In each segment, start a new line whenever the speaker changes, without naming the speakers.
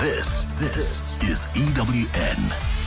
This is EWN.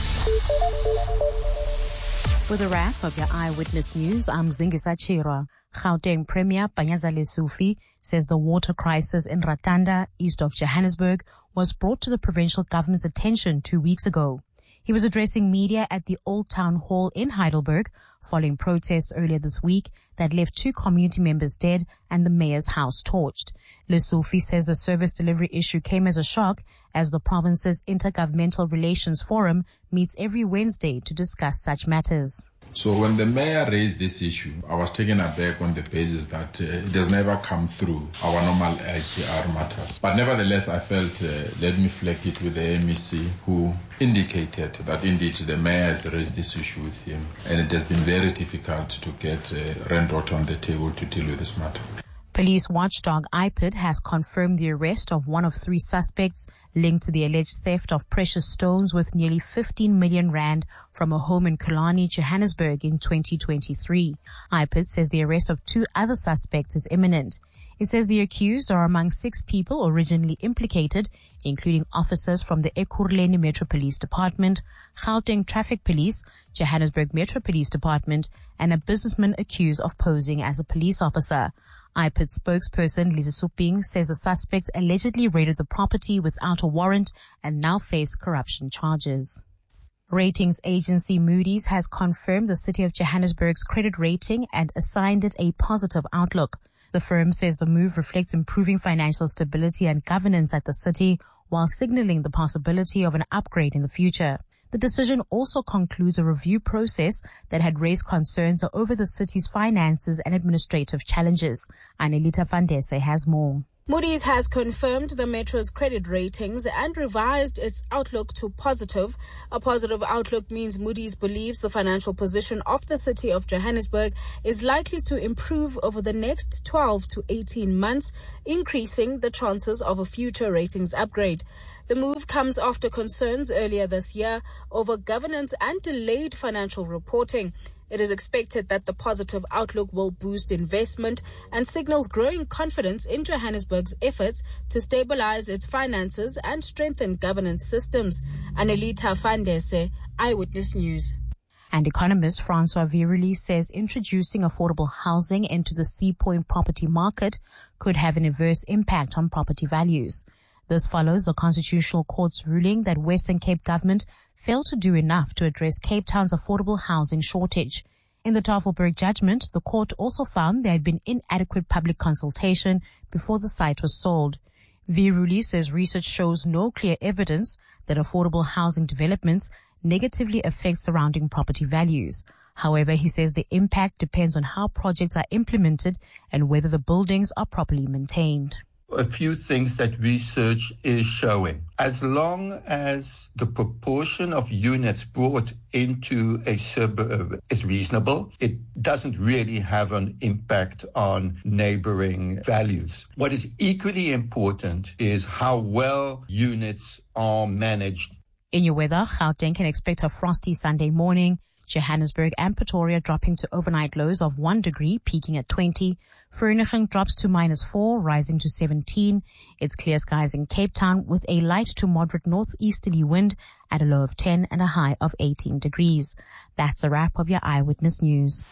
For the wrap of your Eyewitness News, I'm Zingisa Chirwa. Gauteng Premier Panyaza Lesufi says the water crisis in Ratanda, east of Johannesburg, was brought to the provincial government's attention 2 weeks ago. He was addressing media at the Old Town Hall in Heidelberg following protests earlier this week that left 2 community members dead and the mayor's house torched. Lesufi says the service delivery issue came as a shock as the province's Intergovernmental Relations Forum meets every Wednesday to discuss such matters.
So when the mayor raised this issue, I was taken aback on the basis that it has never come through our normal IGR matters. But nevertheless, I felt, let me flag it with the MEC, who indicated that indeed the mayor has raised this issue with him. And it has been very difficult to get Randot on the table to deal with this matter.
Police watchdog IPID has confirmed the arrest of one of 3 suspects linked to the alleged theft of precious stones worth nearly 15 million rand from a home in Kulani, Johannesburg in 2023. IPID says the arrest of 2 other suspects is imminent. It says the accused are among 6 people originally implicated, including officers from the Ekurhuleni Metro Police Department, Gauteng Traffic Police, Johannesburg Metro Police Department, and a businessman accused of posing as a police officer. IPID spokesperson Lisa Suping says the suspects allegedly raided the property without a warrant and now face corruption charges. Ratings agency Moody's has confirmed the city of Johannesburg's credit rating and assigned it a positive outlook. The firm says the move reflects improving financial stability and governance at the city while signaling the possibility of an upgrade in the future. The decision also concludes a review process that had raised concerns over the city's finances and administrative challenges. Anelita Vandese has more.
Moody's has confirmed the Metro's credit ratings and revised its outlook to positive. A positive outlook means Moody's believes the financial position of the city of Johannesburg is likely to improve over the next 12 to 18 months, increasing the chances of a future ratings upgrade. The move comes after concerns earlier this year over governance and delayed financial reporting. It is expected that the positive outlook will boost investment and signals growing confidence in Johannesburg's efforts to stabilize its finances and strengthen governance systems. Anelita Vandese, Eyewitness News.
And economist Francois Viruli says introducing affordable housing into the Sea Point property market could have an adverse impact on property values. This follows the Constitutional Court's ruling that Western Cape government failed to do enough to address Cape Town's affordable housing shortage. In the Tafelberg judgment, the court also found there had been inadequate public consultation before the site was sold. Viruli says research shows no clear evidence that affordable housing developments negatively affect surrounding property values. However, he says the impact depends on how projects are implemented and whether the buildings are properly maintained.
A few things that research is showing. As long as the proportion of units brought into a suburb is reasonable, it doesn't really have an impact on neighboring values. What is equally important is how well units are managed.
In your weather, Gauteng can expect a frosty Sunday morning. Johannesburg and Pretoria dropping to overnight lows of 1 degree, peaking at 20. Vereeniging drops to -4, rising to 17. It's clear skies in Cape Town with a light to moderate northeasterly wind at a low of 10 and a high of 18 degrees. That's a wrap of your Eyewitness News.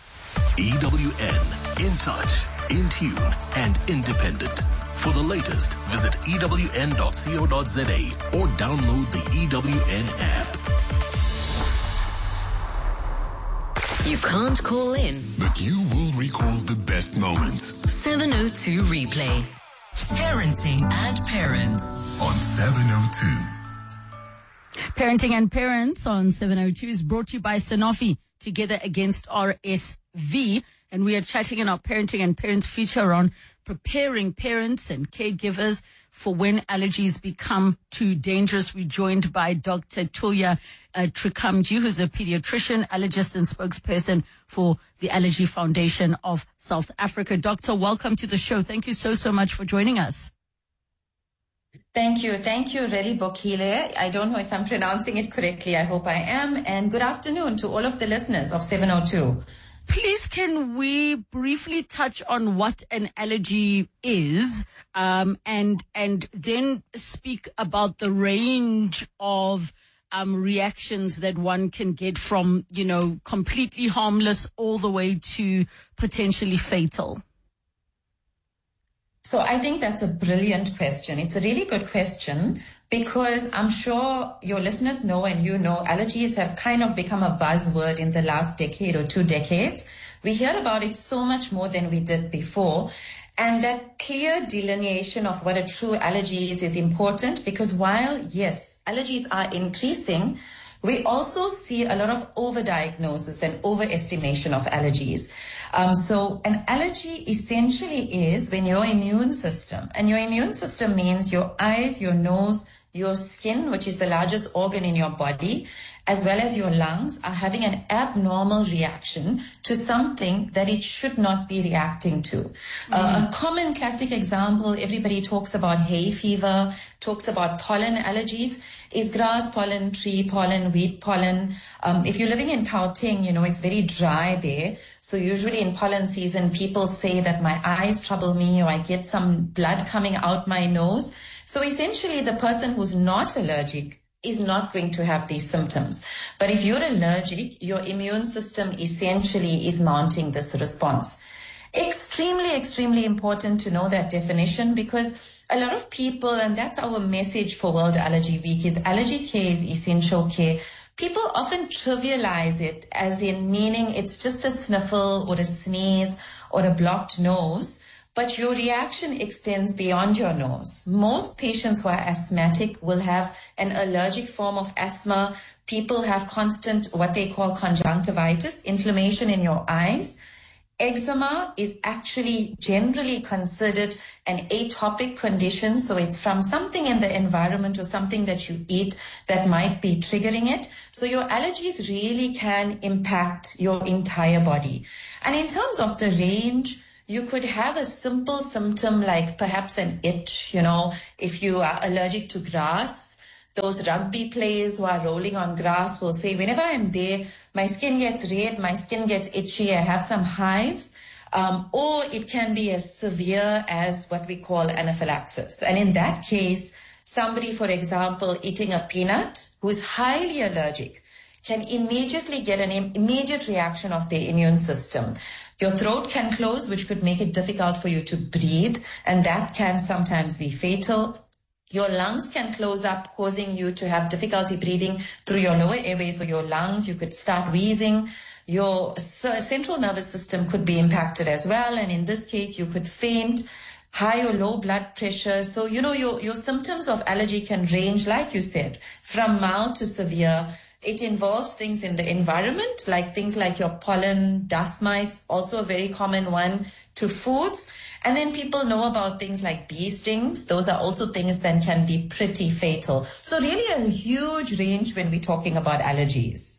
EWN, in touch, in tune, and independent. For the latest, visit ewn.co.za or download the EWN app.
You can't call in,
but you will recall the best moments.
702 Replay. Parenting and Parents
On 702.
Parenting and Parents on 702 is brought to you by Sanofi, together against RSV. And we are chatting in our Parenting and Parents feature on preparing parents and caregivers for when allergies become too dangerous. We're joined by Dr. Tulya Trikamji, who's a pediatrician, allergist, and spokesperson for the Allergy Foundation of South Africa. Doctor, welcome to the show. Thank you so much for joining us.
Thank you, Reli Bokile. I don't know if I'm pronouncing it correctly. I hope I am. And good afternoon to all of the listeners of 702.
Please, can we briefly touch on what an allergy is, and then speak about the range of reactions that one can get from, completely harmless all the way to potentially fatal?
So I think that's a brilliant question. It's a really good question because I'm sure your listeners know and you know allergies have kind of become a buzzword in the last decade or 2 decades. We hear about it so much more than we did before. And that clear delineation of what a true allergy is important because while, yes, allergies are increasing, we also see a lot of overdiagnosis and overestimation of allergies. So an allergy essentially is when your immune system, and your immune system means your eyes, your nose, your skin, which is the largest organ in your body, as well as your lungs, are having an abnormal reaction to something that it should not be reacting to. A common classic example, everybody talks about hay fever, talks about pollen allergies, is grass pollen, tree pollen, wheat pollen. If you're living in Gauteng, it's very dry there. So usually in pollen season, people say that my eyes trouble me or I get some blood coming out my nose. So essentially the person who's not allergic is not going to have these symptoms. But if you're allergic, your immune system essentially is mounting this response. Extremely, extremely important to know that definition because a lot of people, and that's our message for World Allergy Week, is allergy care is essential care. People often trivialize it as in meaning it's just a sniffle or a sneeze or a blocked nose. But your reaction extends beyond your nose. Most patients who are asthmatic will have an allergic form of asthma. People have constant, what they call conjunctivitis, inflammation in your eyes. Eczema is actually generally considered an atopic condition. So it's from something in the environment or something that you eat that might be triggering it. So your allergies really can impact your entire body. And in terms of the range, you could have a simple symptom like perhaps an itch, if you are allergic to grass. Those rugby players who are rolling on grass will say, whenever I'm there, my skin gets red, my skin gets itchy, I have some hives. Or it can be as severe as what we call anaphylaxis. And in that case, somebody, for example, eating a peanut who is highly allergic can immediately get an immediate reaction of their immune system. Your throat can close, which could make it difficult for you to breathe, and that can sometimes be fatal. Your lungs can close up, causing you to have difficulty breathing through your lower airways or your lungs. You could start wheezing. Your central nervous system could be impacted as well, and in this case, you could faint, high or low blood pressure. So, your symptoms of allergy can range, like you said, from mild to severe. It involves things in the environment, like things like your pollen, dust mites, also a very common one, to foods. And then people know about things like bee stings. Those are also things that can be pretty fatal. So really a huge range when we're talking about allergies.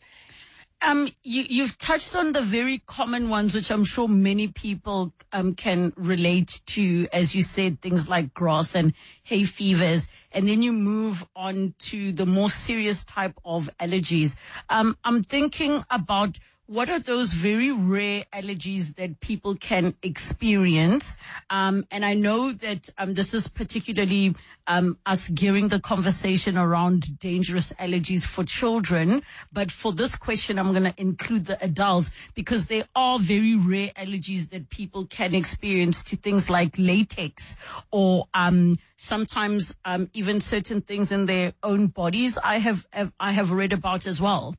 You've touched on the very common ones, which I'm sure many people can relate to, as you said, things like grass and hay fevers, and then you move on to the more serious type of allergies. I'm thinking about what are those very rare allergies that people can experience? And I know that this is particularly us gearing the conversation around dangerous allergies for children. But for this question, I'm going to include the adults because there are very rare allergies that people can experience to things like latex or sometimes even certain things in their own bodies. I have read about as well.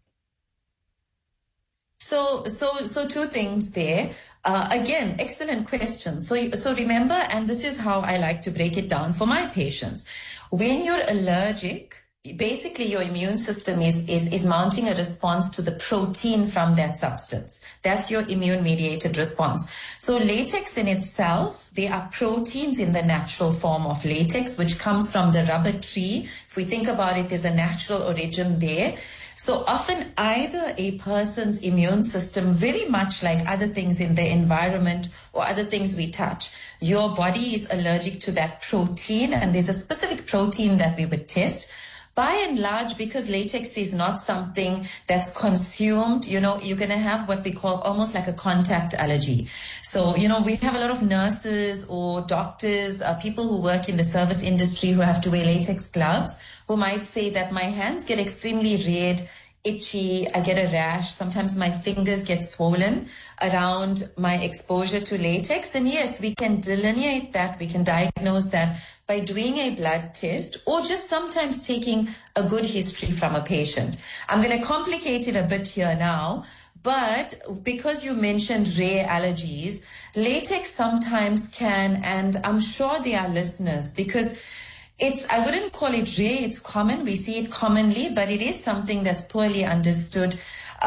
So two things there. Again, excellent question. So remember, and this is how I like to break it down for my patients. When you're allergic, basically your immune system is mounting a response to the protein from that substance. That's your immune mediated response. So latex in itself, there are proteins in the natural form of latex, which comes from the rubber tree. If we think about it, there's a natural origin there. So often either a person's immune system, very much like other things in the environment or other things we touch, your body is allergic to that protein, and there's a specific protein that we would test. By and large, because latex is not something that's consumed, you're going to have what we call almost like a contact allergy. So, we have a lot of nurses or doctors, people who work in the service industry who have to wear latex gloves, who might say that my hands get extremely red, itchy, I get a rash, sometimes my fingers get swollen around my exposure to latex. And yes, we can delineate that, we can diagnose that by doing a blood test or just sometimes taking a good history from a patient. I'm going to complicate it a bit here now, but because you mentioned rare allergies, latex sometimes can, and I'm sure there are listeners, because I wouldn't call it rare, it's common. We see it commonly, but it is something that's poorly understood.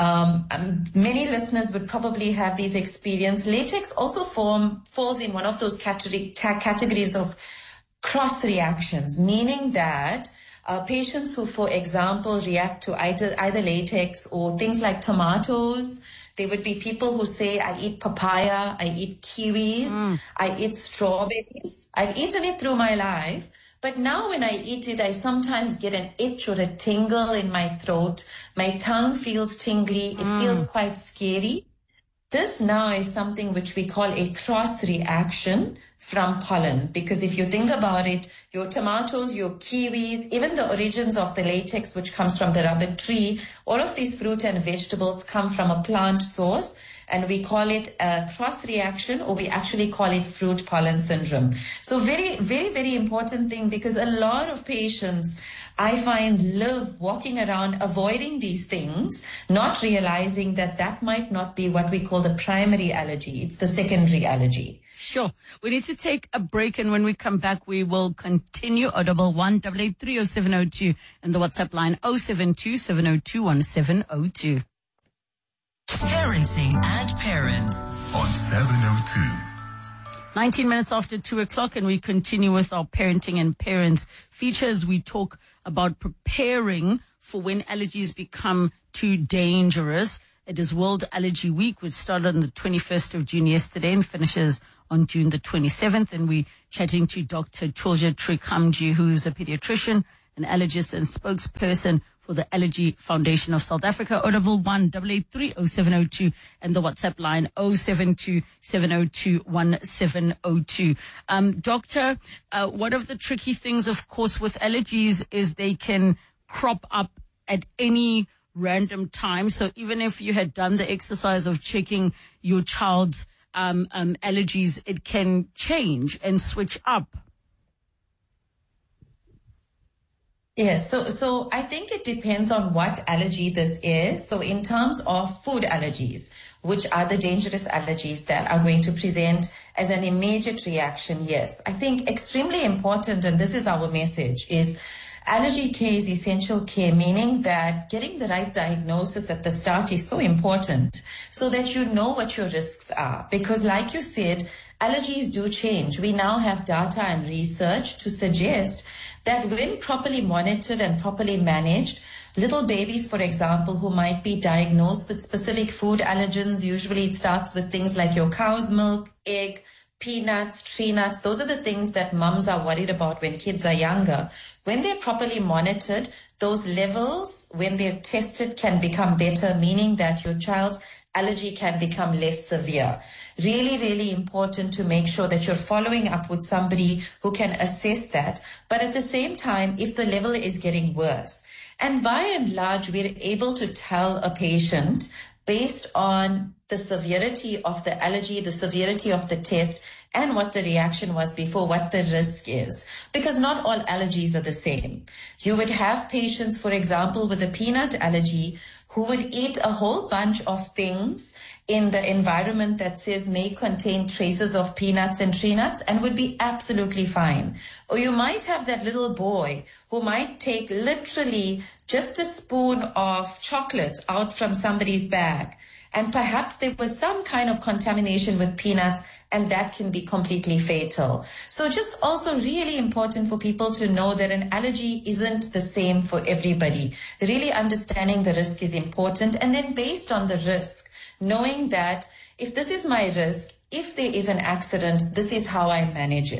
Many listeners would probably have these experiences. Latex also falls in one of those categories of cross reactions, meaning that patients who, for example, react to either latex or things like tomatoes. There would be people who say, I eat papaya, I eat kiwis, I eat strawberries. I've eaten it through my life. But now when I eat it, I sometimes get an itch or a tingle in my throat. My tongue feels tingly. It feels quite scary. This now is something which we call a cross reaction from pollen. Because if you think about it, your tomatoes, your kiwis, even the origins of the latex, which comes from the rubber tree, all of these fruit and vegetables come from a plant source. And we call it a cross reaction, or we actually call it fruit pollen syndrome. So very, very, very important thing, because a lot of patients, I find, live walking around avoiding these things, not realizing that might not be what we call the primary allergy. It's the secondary allergy.
Sure. We need to take a break, and when we come back, we will continue. 011-883-0702 and the WhatsApp line 072-702-1702.
Parenting and Parents
on 702.
19 minutes after 2 o'clock, and we continue with our Parenting and Parents features. We talk about preparing for when allergies become too dangerous. It is World Allergy Week, which started on the 21st of June yesterday and finishes on June the 27th. And we're chatting to Dr. Tulja Trikamji, who's a pediatrician, an allergist and spokesperson for the Allergy Foundation of South Africa. 011-883-0702 and the WhatsApp line 072-702-1702. Doctor, one of the tricky things, of course, with allergies is they can crop up at any random time. So even if you had done the exercise of checking your child's allergies, it can change and switch up.
Yes, so I think it depends on what allergy this is. So in terms of food allergies, which are the dangerous allergies that are going to present as an immediate reaction, yes. I think extremely important, and this is our message, is allergy care is essential care, meaning that getting the right diagnosis at the start is so important so that you know what your risks are. Because like you said, allergies do change. We now have data and research to suggest that when properly monitored and properly managed, little babies, for example, who might be diagnosed with specific food allergens, usually it starts with things like your cow's milk, egg, peanuts, tree nuts. Those are the things that mums are worried about when kids are younger. When they're properly monitored, those levels, when they're tested, can become better, meaning that your child's allergy can become less severe. Really, really important to make sure that you're following up with somebody who can assess that. But at the same time, if the level is getting worse, and by and large, we're able to tell a patient based on the severity of the allergy, the severity of the test, and what the reaction was before, what the risk is. Because not all allergies are the same. You would have patients, for example, with a peanut allergy who would eat a whole bunch of things in the environment that says may contain traces of peanuts and tree nuts and would be absolutely fine. Or you might have that little boy who might take literally just a spoon of chocolates out from somebody's bag, and perhaps there was some kind of contamination with peanuts, and that can be completely fatal. So just also really important for people to know that an allergy isn't the same for everybody. Really understanding the risk is important, and then based on the risk, knowing that if this is my risk, if there is an accident, this is how I manage it.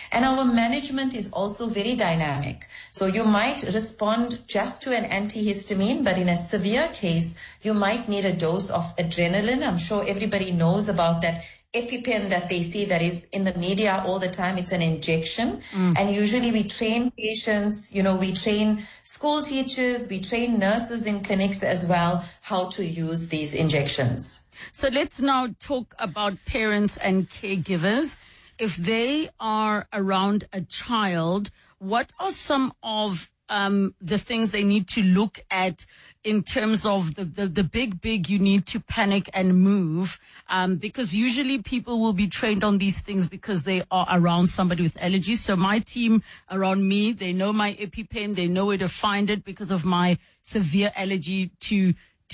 And our management is also very dynamic. So you might respond just to an antihistamine, but in a severe case, you might need a dose of adrenaline. I'm sure everybody knows about that EpiPen that they see that is in the media all the time. It's an injection. And usually we train patients, we train school teachers, we train nurses in clinics as well, how to use these injections.
So let's now talk about parents and caregivers. If they are around a child, what are some of the things they need to look at in terms of the big you need to panic and move, because usually people will be trained on these things because they are around somebody with allergies. So my team around me, they know my EpiPen, they know where to find it because of my severe allergy to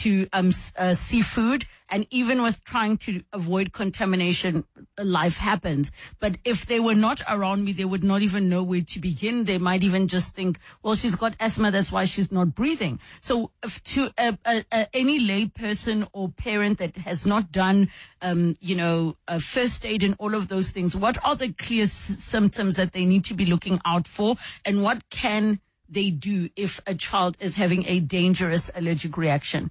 seafood. And even with trying to avoid contamination, life happens. But if they were not around me, they would not even know where to begin. They might even just think, well, she's got asthma, that's why she's not breathing. So if to any lay person or parent that has not done, first aid and all of those things, what are the clear symptoms that they need to be looking out for? And what can they do if a child is having a dangerous allergic reaction?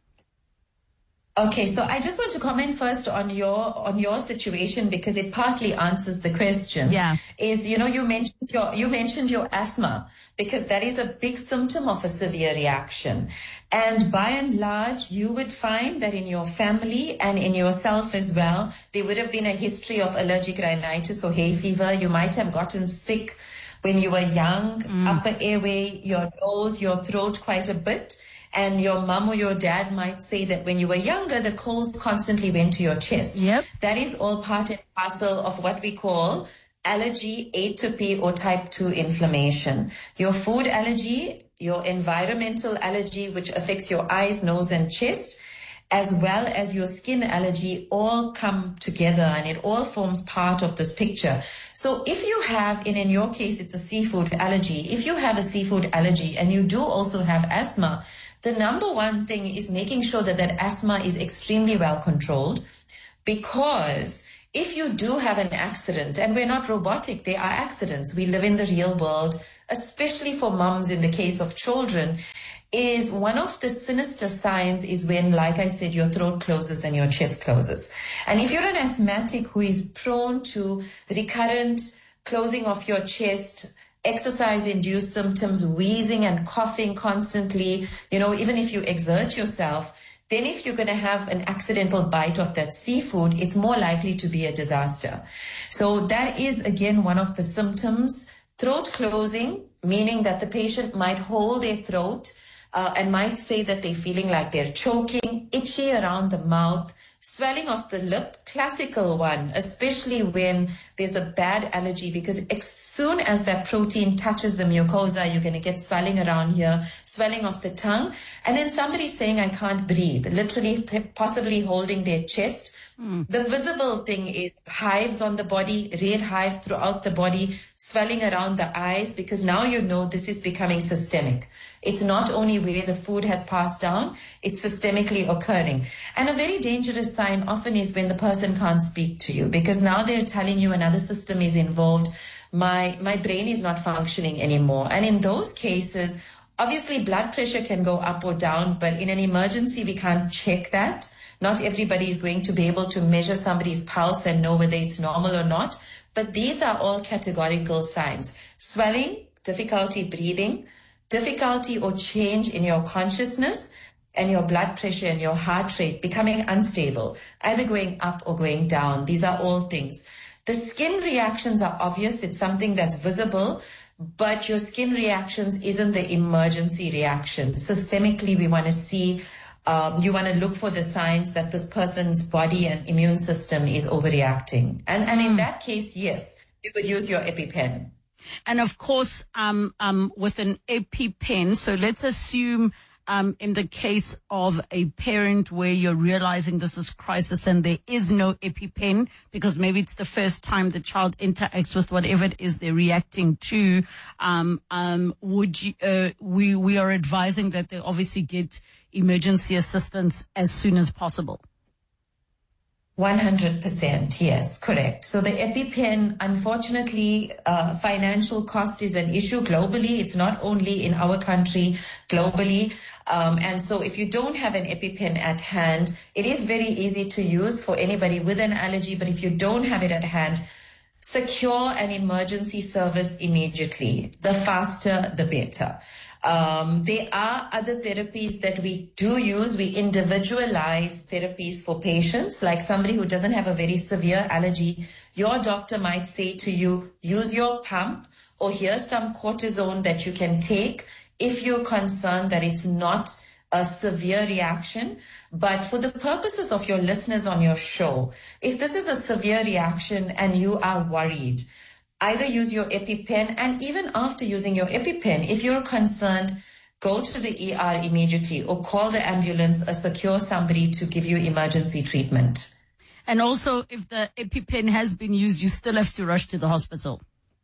Okay, so I just want to comment first on your situation because it partly answers the question.
Yeah.
Is you mentioned your asthma because that is a big symptom of a severe reaction. And by and large, you would find that in your family and in yourself as well, there would have been a history of allergic rhinitis or hay fever. You might have gotten sick when you were young, upper airway, your nose, your throat quite a bit. And your mom or your dad might say that when you were younger, the colds constantly went to your chest.
Yep.
That is all part and parcel of what we call allergy, atopy, or type 2 inflammation. Your food allergy, your environmental allergy, which affects your eyes, nose, and chest, as well as your skin allergy, all come together and it all forms part of this picture. So if you have, in your case, it's a seafood allergy. If you have a seafood allergy and you do also have asthma, the number one thing is making sure that asthma is extremely well controlled, because if you do have an accident, and we're not robotic, they are accidents. We live in the real world, especially for moms in the case of children, is one of the sinister signs is when, like I said, your throat closes and your chest closes. And if you're an asthmatic who is prone to recurrent closing of your chest, exercise-induced symptoms, wheezing and coughing constantly, even if you exert yourself, then if you're going to have an accidental bite of that seafood, it's more likely to be a disaster. So that is, again, one of the symptoms. Throat closing, meaning that the patient might hold their throat and might say that they're feeling like they're choking, itchy around the mouth, swelling of the lip, classical one, especially when there's a bad allergy, because as soon as that protein touches the mucosa, you're going to get swelling around here, swelling of the tongue. And then somebody's saying, I can't breathe, literally possibly holding their chest. The visible thing is hives on the body, red hives throughout the body, swelling around the eyes, because now you know this is becoming systemic. It's not only where the food has passed down, it's systemically occurring. And a very dangerous sign often is when the person can't speak to you, because now they're telling you another system is involved. My brain is not functioning anymore. And in those cases, obviously blood pressure can go up or down, but in an emergency, we can't check that. Not everybody is going to be able to measure somebody's pulse and know whether it's normal or not. But these are all categorical signs. Swelling, difficulty breathing, difficulty or change in your consciousness, and your blood pressure and your heart rate becoming unstable, either going up or going down. These are all things. The skin reactions are obvious. It's something that's visible, but your skin reactions isn't the emergency reaction. Systemically, we want to see, you want to look for the signs that this person's body and immune system is overreacting. And in that case, yes, you would use your EpiPen.
And of course, with an EpiPen, so let's assume in the case of a parent where you're realizing this is crisis and there is no EpiPen because maybe it's the first time the child interacts with whatever it is they're reacting to, we are advising that they obviously get emergency assistance as soon as possible.
100%, yes, correct. So the EpiPen, unfortunately, financial cost is an issue globally. It's not only in our country, globally. And so if you don't have an EpiPen at hand, it is very easy to use for anybody with an allergy. But if you don't have it at hand, secure an emergency service immediately. The faster, the better. There are other therapies that we do use. We individualize therapies for patients, like somebody who doesn't have a very severe allergy. Your doctor might say to you, use your pump, or here's some cortisone that you can take if you're concerned that it's not a severe reaction. But for the purposes of your listeners on your show, if this is a severe reaction and you are worried, either use your EpiPen, and even after using your EpiPen, if you're concerned, go to the ER immediately or call the ambulance or secure somebody to give you emergency treatment.
And also, if the EpiPen has been used, you still have to rush to the hospital.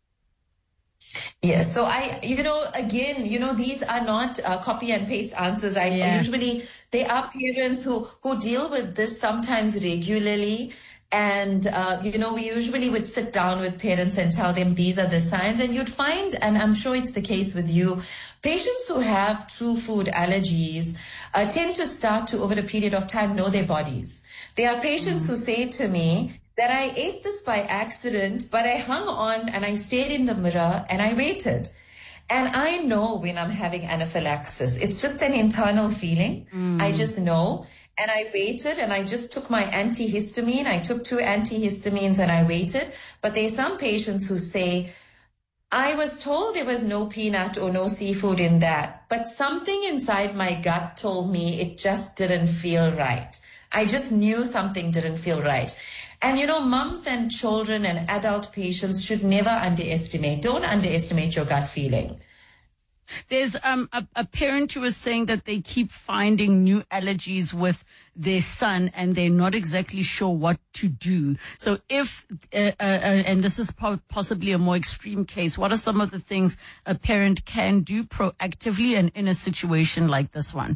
Yes. So these are not copy and paste answers. Usually, there are parents who deal with this sometimes regularly. And, we usually would sit down with parents and tell them these are the signs. And you'd find, and I'm sure it's the case with you, patients who have true food allergies tend to start to, over a period of time, know their bodies. There are patients who say to me that I ate this by accident, but I hung on and I stayed in the mirror and I waited. And I know when I'm having anaphylaxis. It's just an internal feeling. I just know. And I waited and I just took my antihistamine. I took 2 antihistamines and I waited. But there's some patients who say, I was told there was no peanut or no seafood in that, but something inside my gut told me it just didn't feel right. I just knew something didn't feel right. And, mums and children and adult patients should never don't underestimate your gut feeling.
There's a parent who is saying that they keep finding new allergies with their son and they're not exactly sure what to do. So if, and this is possibly a more extreme case, what are some of the things a parent can do proactively and in a situation like this one?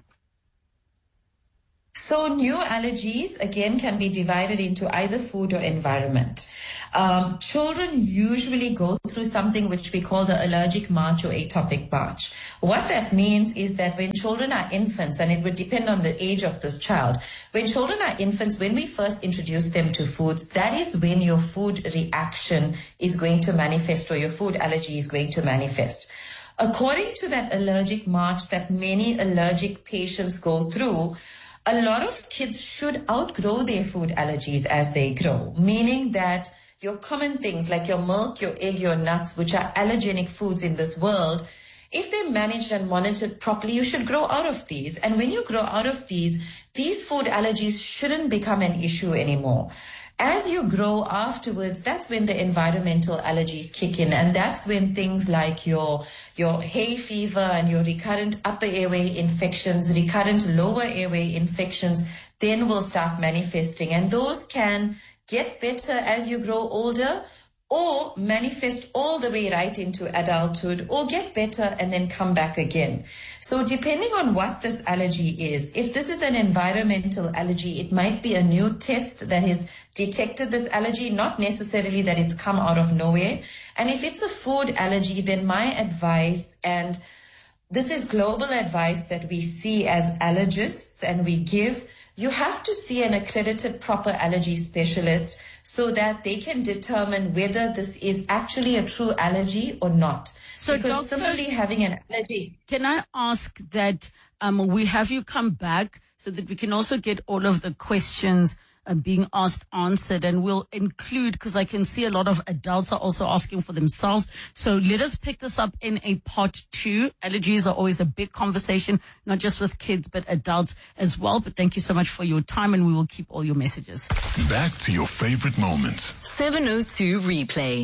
So new allergies, again, can be divided into either food or environment. Children usually go through something which we call the allergic march or atopic march. What that means is that when children are infants, and it would depend on the age of this child, when children are infants, when we first introduce them to foods, that is when your food reaction is going to manifest or your food allergy is going to manifest. According to that allergic march that many allergic patients go through, a lot of kids should outgrow their food allergies as they grow, meaning that your common things like your milk, your egg, your nuts, which are allergenic foods in this world, if they're managed and monitored properly, you should grow out of these. And when you grow out of these food allergies shouldn't become an issue anymore. As you grow afterwards, that's when the environmental allergies kick in. And that's when things like your hay fever and your recurrent upper airway infections, recurrent lower airway infections, then will start manifesting. And those can get better as you grow older, or manifest all the way right into adulthood, or get better and then come back again. So depending on what this allergy is, if this is an environmental allergy, it might be a new test that has detected this allergy, not necessarily that it's come out of nowhere. And if it's a food allergy, then my advice, and this is global advice that we see as allergists and we give, you have to see an accredited proper allergy specialist so that they can determine whether this is actually a true allergy or not.
So
because
doctor,
simply having an allergy.
Can I ask that we have you come back so that we can also get all of the questions being asked answered, and we'll include, because I can see a lot of adults are also asking for themselves. So let us pick this up in a part 2. Allergies are always a big conversation, not just with kids, but adults as well. But thank you so much for your time, and we will keep all your messages.
Back to your favorite moments.
702 Replay.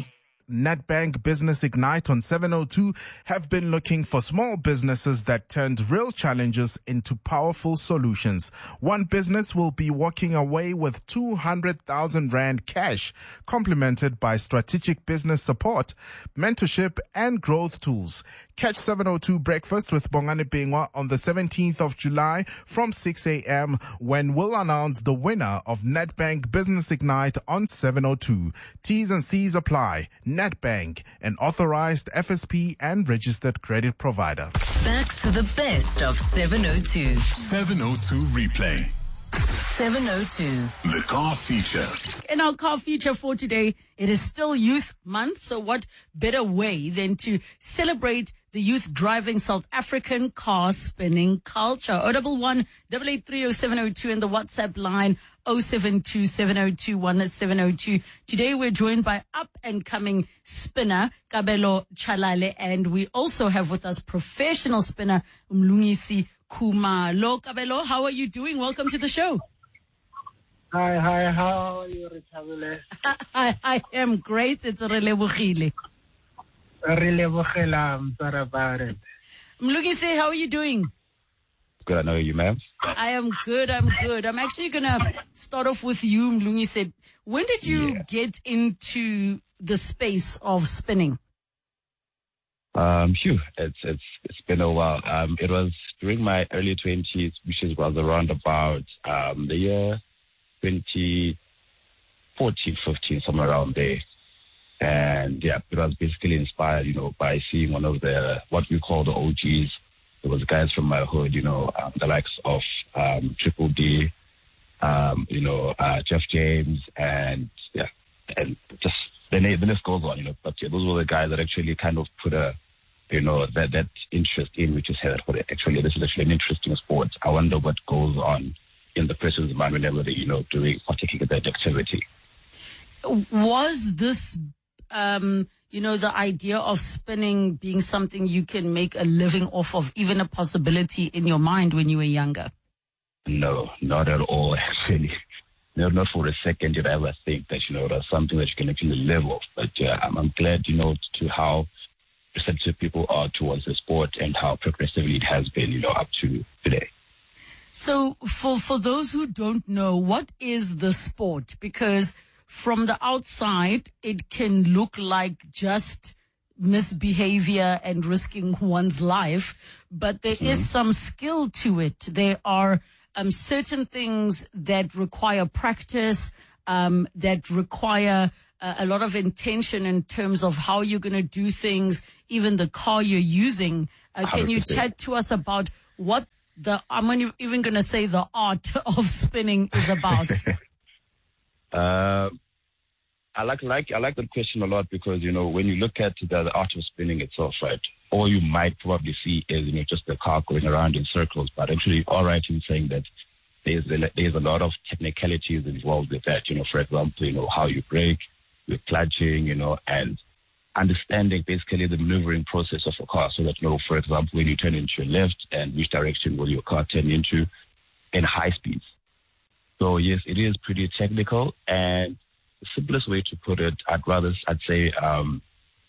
Nedbank Business Ignite on 702 have been looking for small businesses that turned real challenges into powerful solutions. One business will be walking away with 200,000 Rand cash, complemented by strategic business support, mentorship, and growth tools. Catch 702 Breakfast with Bongani Bingwa on the 17th of July from 6 a.m. when we'll announce the winner of Nedbank Business Ignite on 702. T's and C's apply. Nedbank, an authorized FSP and registered credit provider.
Back to the best of 702.
702 Replay.
702.
The car feature.
In our car feature for today, it is still Youth Month, so what better way than to celebrate the youth driving South African car spinning culture. 011-883-0702 and the WhatsApp line 072-702-1702. Today we're joined by up-and-coming spinner Kabelo Chalale, and we also have with us professional spinner Mlungisi Khumalo. Kabelo, how are you doing? Welcome to the show.
Hi, how are you, Richabile?
I am great. It's Relebogile.
I'm sorry about it.
Mlungisi, how are you doing?
Good, I know you, ma'am.
I am good. I'm actually going to start off with you, Mlungisi. When did you get into the space of spinning?
It's been a while. It was during my early 20s, which was around about the year 2014, 15, somewhere around there. And yeah, it was basically inspired, by seeing one of what we call the OGs. There was guys from my hood, the likes of Triple D, Jeff James, and just the list goes on, But yeah, those were the guys that actually kind of put that interest in, which is that actually this is actually an interesting sport. I wonder what goes on in the person's mind whenever they, partaking in that activity.
Was this the idea of spinning being something you can make a living off of, even a possibility in your mind when you were younger?
No, not at all, actually. No, not for a second did I ever think that, that's something that you can actually live off. But I'm glad, to how receptive people are towards the sport and how progressively it has been, up to today.
So for those who don't know, what is the sport? Because from the outside, it can look like just misbehavior and risking one's life, but there is some skill to it. There are certain things that require practice, that require a lot of intention in terms of how you're going to do things, even the car you're using. Can you chat to us about what I'm even going to say the art of spinning is about?
I like that question a lot because, when you look at the art of spinning itself, right, all you might probably see is, just the car going around in circles. But actually, you are right in saying that there's a lot of technicalities involved with that. For example, how you brake, with clutching, and understanding basically the maneuvering process of a car so that, for example, when you turn into your left and which direction will your car turn into in high speeds. So, yes, it is pretty technical, and the simplest way to put it, I'd say, trying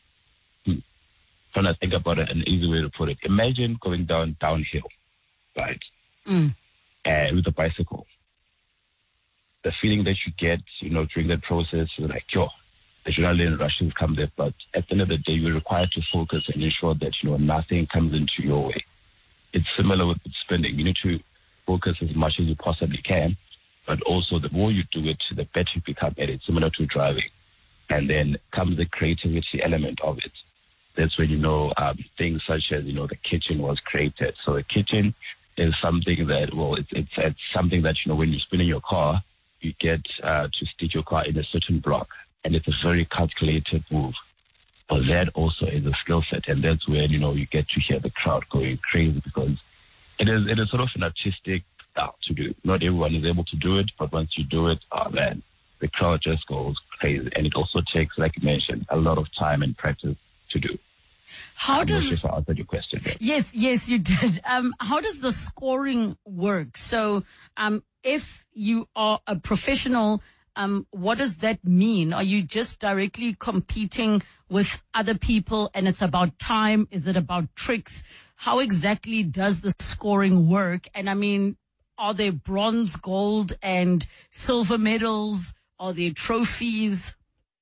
to think about it, an easy way to put it. Imagine going downhill, right? And with a bicycle. The feeling that you get, during that process, you're like, the adrenaline rushes come there, but at the end of the day, you're required to focus and ensure that, nothing comes into your way. It's similar with spinning. You need to focus as much as you possibly can, but also the more you do it, the better you become at it, similar to driving. And then comes the creativity element of it. That's when, things such as, the kitchen was created. So the kitchen is something that, it's something that, when you're spinning your car, you get to stick your car in a certain block. And it's a very calculated move. But that also is a skill set. And that's where, you get to hear the crowd going crazy because it is sort of an artistic to do. Not everyone is able to do it, but once you do it, the crowd just goes crazy. And it also takes, like you mentioned, a lot of time and practice to do. I'm not sure if I answered your question.
Yes, you did. How does the scoring work? So, if you are a professional what does that mean? Are you just directly competing with other people and it's about time? Is it about tricks? How exactly does the scoring work? And I mean, are there bronze, gold, and silver medals? Are there trophies?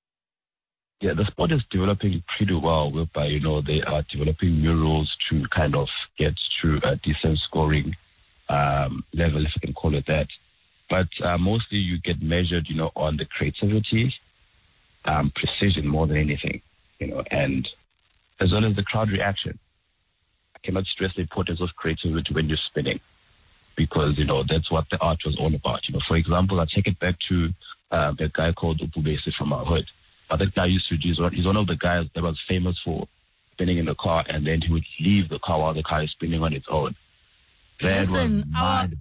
Yeah, the sport is developing pretty well, whereby, you know, they are developing new rules to kind of get to a decent scoring level, if you can call it that. But mostly you get measured, you know, on the creativity, precision more than anything, you know, and as well as the crowd reaction. I cannot stress the importance of creativity when you're spinning, because, you know, that's what the art was all about. You know, for example, I take it back to a guy called Upubesi from our hood. But that guy used to do, he's one of the guys that was famous for spinning in the car, and then he would leave the car while the car is spinning on its own.
Listen,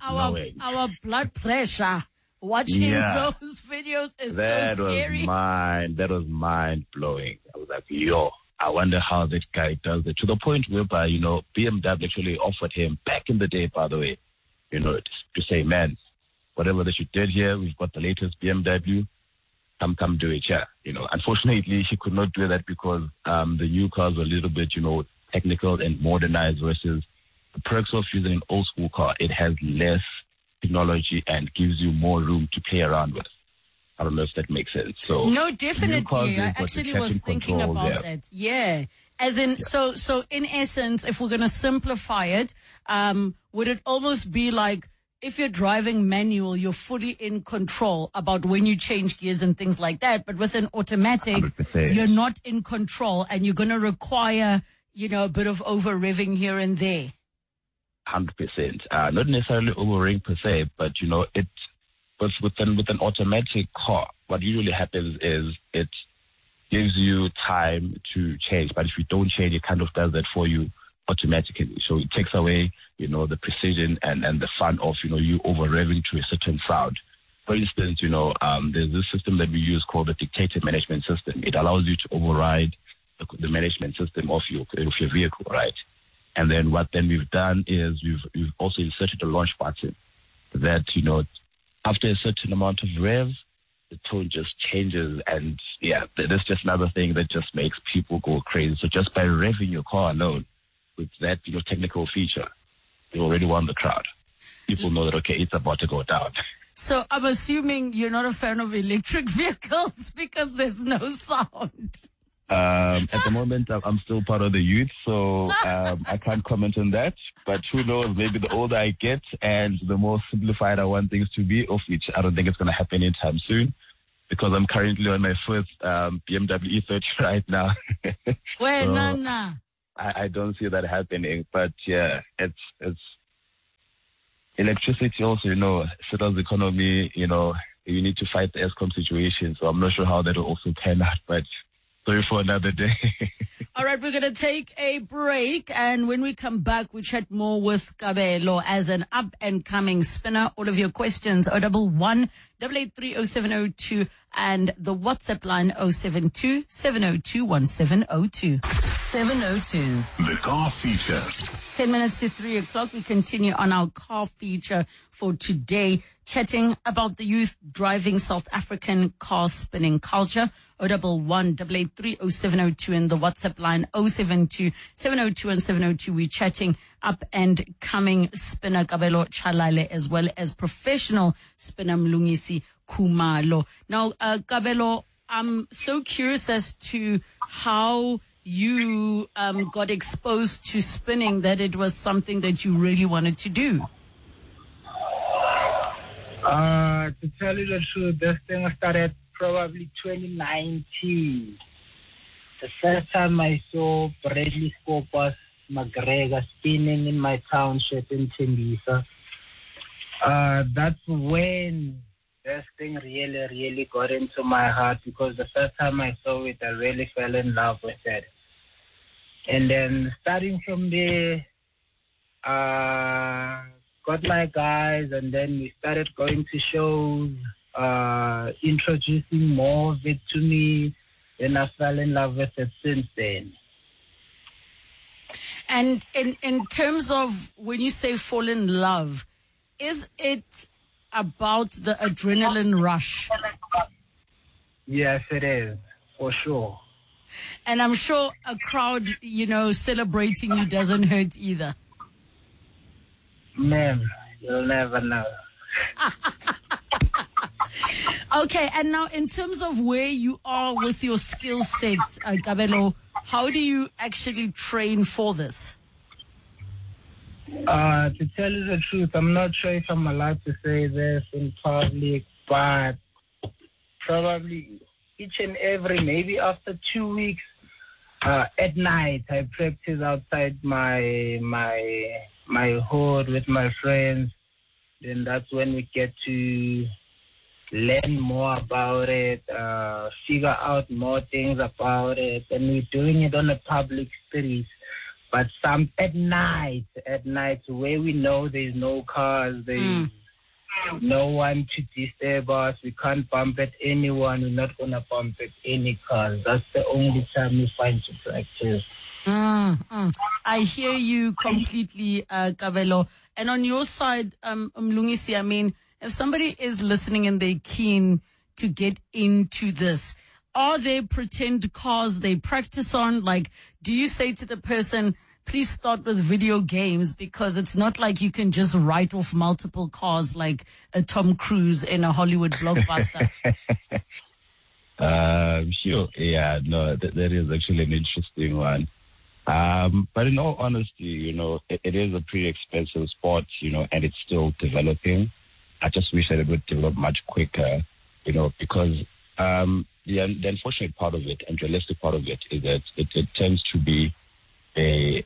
our blood pressure watching those videos is so scary.
That was mind blowing. I was like, yo, I wonder how that guy does it. To the point whereby, you know, BMW actually offered him back in the day, by the way, you know, to say, man, whatever that you did here, we've got the latest BMW. Come do it, yeah. You know, unfortunately, he could not do that because the new cars were a little bit, you know, technical and modernized versus the perks of using an old school car. It has less technology and gives you more room to play around with. I don't know if that makes sense. So
no, definitely. I actually was thinking about that. Yeah. As in, so in essence, if we're going to simplify it, would it almost be like, if you're driving manual, you're fully in control about when you change gears and things like that. But with an automatic, 100%. You're not in control and you're going to require, you know, a bit of over revving here and there.
100%. Not necessarily over revving per se, but, you know, with an automatic car, what usually happens is it gives you time to change. But if you don't change, it kind of does that for you automatically. So it takes away, you know, the precision and the fun of, you know, you over revving to a certain sound. For instance, you know, there's this system that we use called the dictator management system. It allows you to override the management system of your vehicle, right? And then what we've done is we've also inserted a launch button that, you know, after a certain amount of rev, the tone just changes. And yeah, that's just another thing that just makes people go crazy. So just by revving your car alone, with that, you know, technical feature, you already won the crowd. People know that, okay, it's about to go down.
So I'm assuming you're not a fan of electric vehicles because there's no sound.
At the moment, I'm still part of the youth, so I can't comment on that. But who knows, maybe the older I get and the more simplified I want things to be, of which I don't think it's going to happen anytime soon, because I'm currently on my first BMW E30 right now.
Well, Nana.
I don't see that happening, but yeah, it's electricity also, you know, settles the economy, you know, you need to fight the ESCOM situation, so I'm not sure how that will also pan out, but sorry for another day.
All right, we're going to take a break, and when we come back, we chat more with Kabelo as an up-and-coming spinner. All of your questions, 011-883-0702, and the WhatsApp line 072-702-1702.
702.
The car feature.
10 minutes to 3 o'clock. We continue on our car feature for today, chatting about the youth driving South African car spinning culture. 011-883-0702 and the WhatsApp line 072-702-1702. We're chatting up and coming spinner Kabelo Chalale as well as professional spinner Mlungisi Khumalo. Now, Kabelo, I'm so curious as to how you got exposed to spinning, that it was something that you really wanted to do.
To tell you the truth, this thing started probably 2019. The first time I saw Bradley Scopas McGregor spinning in my township in Tembisa, that's when this thing really got into my heart, because the first time I saw it, I really fell in love with it. And then starting from there, got my guys, and then we started going to shows, introducing more of it to me. Then I fell in love with it since then.
And in terms of when you say fall in love, is it about the adrenaline rush
Yes, it is, for sure.
And I'm sure a crowd, celebrating you doesn't hurt either.
Man, you'll never know.
Okay, and now in terms of where you are with your skill set, Kabelo, how do you actually train for this?
To tell you the truth, I'm not sure if I'm allowed to say this in public, but probably each and every, maybe after 2 weeks, at night, I practice outside my hood with my friends. Then that's when we get to learn more about it, figure out more things about it, and we're doing it on a public street. But some at night, where we know there's no cars, there's no one to disturb us, we can't bump at anyone, we're not going to bump at any cars. That's the only time we find to practice.
I hear you completely, Kabelo. And on your side, Mlungisi, I mean, if somebody is listening and they're keen to get into this, are there pretend cars they practice on? Like, do you say to the person, please start with video games, because it's not like you can just write off multiple cars like a Tom Cruise in a Hollywood blockbuster?
Sure. Yeah, no, that is actually an interesting one. But in all honesty, it is a pretty expensive sport, and it's still developing. I just wish that it would develop much quicker, because the unfortunate part of it and realistic part of it is that it tends to be a,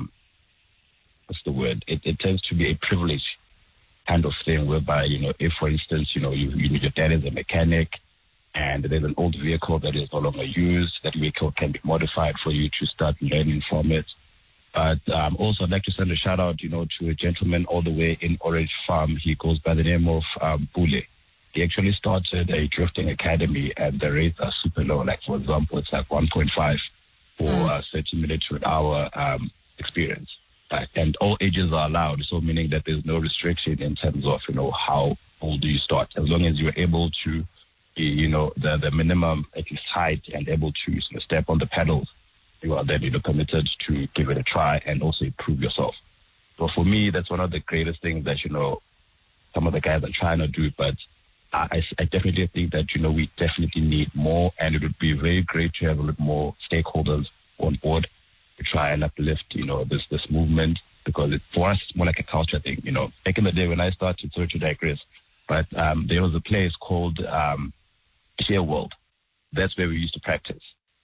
It tends to be a privilege kind of thing whereby, if, for instance, your dad is a mechanic and there's an old vehicle that is no longer used, that vehicle can be modified for you to start learning from it. But also, I'd like to send a shout out, to a gentleman all the way in Orange Farm. He goes by the name of Bule. He actually started a drifting academy, and the rates are super low. Like, for example, it's like 1.5 for 30 minutes to an hour experience. And all ages are allowed, so meaning that there's no restriction in terms of, how old do you start. As long as you're able to be, the minimum at least height and able to step on the pedals, you are then committed to give it a try and also improve yourself. So for me, that's one of the greatest things that, some of the guys are trying to do. But I definitely think that, we definitely need more, and it would be very great to have a little more stakeholders on board to try and uplift, this movement, because for us, it's more like a culture thing. Back in the day when I started, sorry to digress, but there was a place called Share World. That's where we used to practice.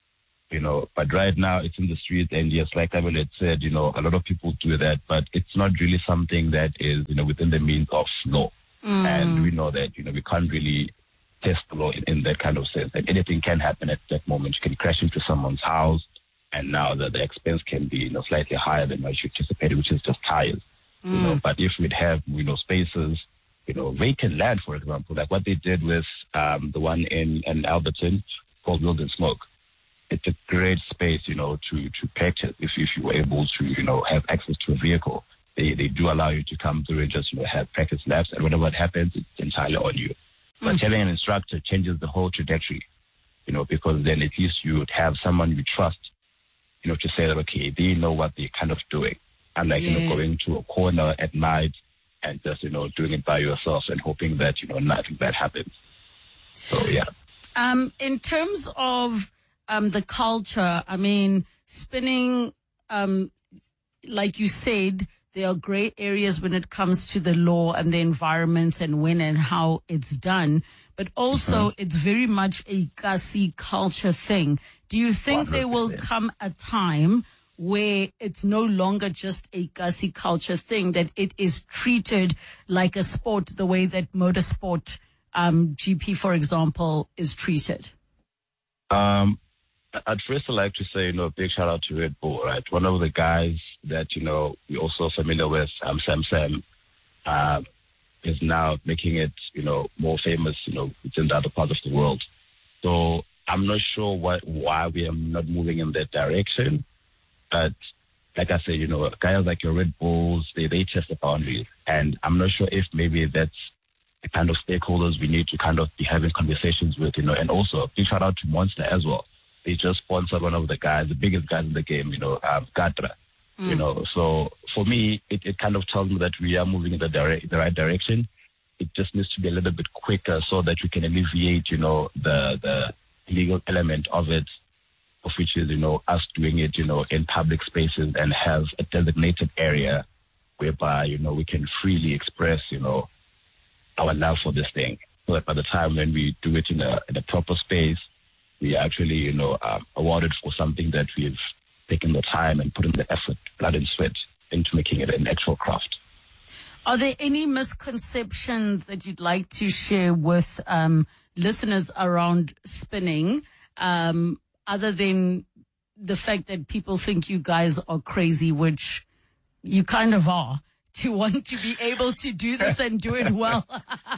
But right now it's in the streets, and yes, like Abel had said, a lot of people do that, but it's not really something that is, within the means of law. And we know that, we can't really test the law in that kind of sense. And anything can happen at that moment. You can crash into someone's house, and now the expense can be, slightly higher than what you anticipated, which is just tires. But if we'd have, spaces, vacant land, for example, like what they did with the one in Alberton called Wild and Smoke. It's a great space, to practice if you were able to, have access to a vehicle. They do allow you to come through and just, have practice laps, and whatever happens, it's entirely on you. But having an instructor changes the whole trajectory, because then at least you would have someone you trust, to say that, okay, they know what they're kind of doing. Unlike, going to a corner at night and just, doing it by yourself and hoping that, nothing bad happens. So, yeah.
In terms of the culture, I mean, spinning, like you said, there are gray areas when it comes to the law and the environments and when and how it's done. But also, it's very much a Kasi culture thing. Do you think 100%. There will come a time where it's no longer just a Kasi culture thing, that it is treated like a sport the way that motorsport, GP, for example, is treated?
I'd first like to say, a big shout out to Red Bull, right? One of the guys that, we're also familiar with, Sam, is now making it, more famous, within the other part of the world. So I'm not sure why we are not moving in that direction. But like I said, guys like your Red Bulls, they test the boundaries. And I'm not sure if maybe that's the kind of stakeholders we need to kind of be having conversations with, and also a big shout out to Monster as well. They just sponsored one of the guys, the biggest guys in the game, Gatra. So for me, it kind of tells me that we are moving in the right direction. It just needs to be a little bit quicker so that we can alleviate, the legal element of it, of which is, us doing it, in public spaces and have a designated area whereby, we can freely express, our love for this thing. So that by the time when we do it in a proper space, we actually, awarded for something that we've taken the time and put in the effort, blood and sweat into making it an actual craft.
Are there any misconceptions that you'd like to share with listeners around spinning, other than the fact that people think you guys are crazy, which you kind of are, to want to be able to do this and do it well?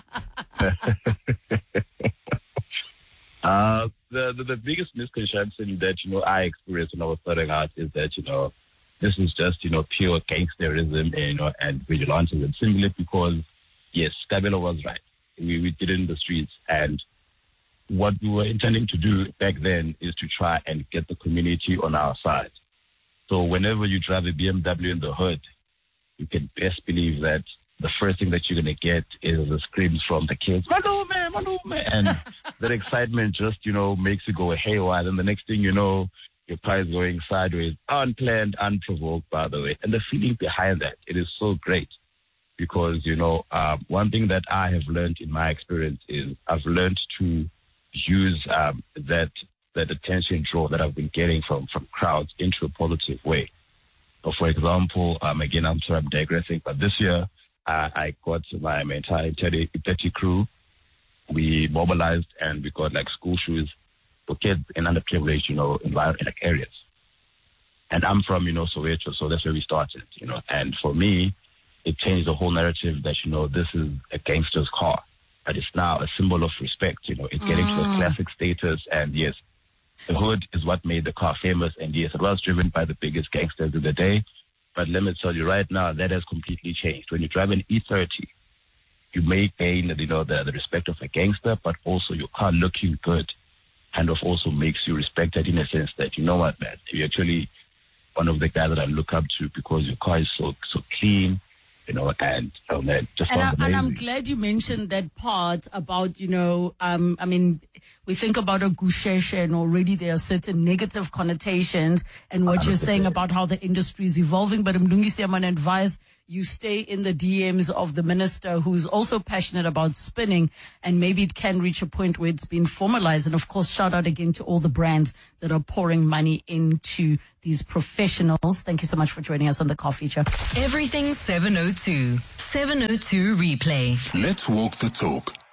The biggest misconception that, I experienced when I was starting out is that, this is just, pure gangsterism, and vigilantism, simply because, yes, Kabelo was right. We did it in the streets, and what we were intending to do back then is to try and get the community on our side. So whenever you drive a BMW in the hood, you can best believe that the first thing that you're going to get is the screams from the kids, Malume, and that excitement just, makes you go haywire. And the next thing you know, your car is going sideways, unplanned, unprovoked, by the way. And the feeling behind that, it is so great because, one thing that I have learned in my experience is I've learned to use that attention draw that I've been getting from crowds into a positive way. So, for example, again, I'm sorry I'm digressing, but this year I got my entire 30 crew. We mobilized and we got school shoes for kids in underprivileged, areas. And I'm from, Soweto, so that's where we started, And for me, it changed the whole narrative that, this is a gangster's car. But it's now a symbol of respect, It's getting to a classic status. And yes, the hood is what made the car famous. And yes, it was driven by the biggest gangsters of the day. But let me tell you right now, that has completely changed. When you drive an E30, you may gain, the respect of a gangster, but also your car looking good kind of also makes you respected in a sense that, you know what, man, you're actually one of the guys that I look up to because your car is so clean, and man, just sounds amazing. And
I'm glad you mentioned that part about, we think about a Gusheshe and already there are certain negative connotations and what 100%. You're saying about how the industry is evolving. But Mlungi Siyaman advised you stay in the DMs of the minister who's also passionate about spinning, and maybe it can reach a point where it's been formalized. And of course, shout out again to all the brands that are pouring money into these professionals. Thank you so much for joining us on the Car Feature.
Everything 702. 702 replay.
Let's walk the talk.